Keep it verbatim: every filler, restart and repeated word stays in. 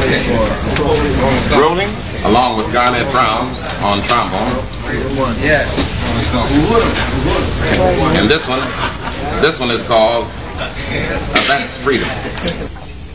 Rolling. Along with Garnett Brown on trombone. Yeah. And this one, this one is called uh, That's Freedom.